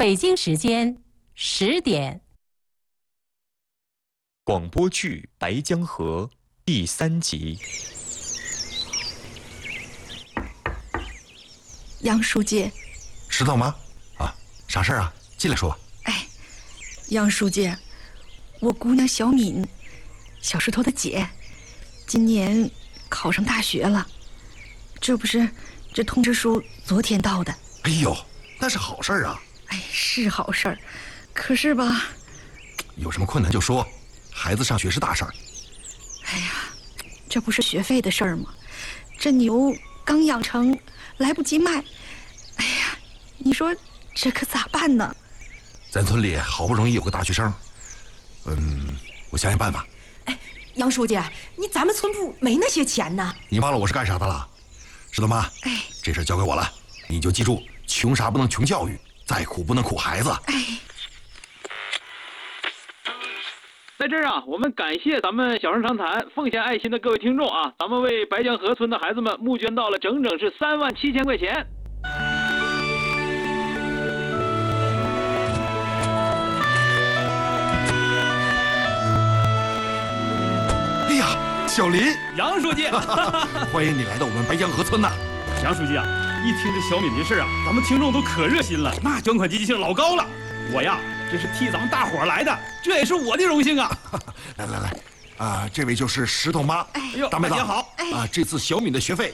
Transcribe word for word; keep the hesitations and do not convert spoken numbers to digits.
北京时间十点。 广播剧《白江河》第三集。 杨书记， 石头妈，啊，啥事儿啊？进来说吧。 哎，杨书记，我姑娘小敏，小石头的姐，今年考上大学了。这不是，这通知书昨天到的。 哎呦，那是好事儿啊！ 哎，是好事儿，可是吧， 有什么困难就说，孩子上学是大事儿。 哎呀，这不是学费的事儿吗？这牛刚养成，来不及卖。哎呀，你说这可咋办呢？ 咱村里好不容易有个大学生，嗯，我想想办法。 哎，杨书记，你咱们村部没那些钱呢。 你忘了我是干啥的了？石头妈， 哎， 这事交给我了，你就记住，穷啥不能穷教育，再苦不能苦孩子。 哎， 在这儿啊，我们感谢咱们小声长谈奉献爱心的各位听众啊，咱们为白江河村的孩子们募捐到了整整是三万七千块钱。 哎呀，小林， 杨书记， 欢迎你来到我们白江河村呐！ 杨书记啊，一听这小敏这事啊，咱们听众都可热心了，那捐款积极性老高了。我呀，这是替咱们大伙儿来的，这也是我的荣幸啊！ 来来来，啊、这位就是石头妈， 哎呦大妹子大姐好啊、这次小敏的学费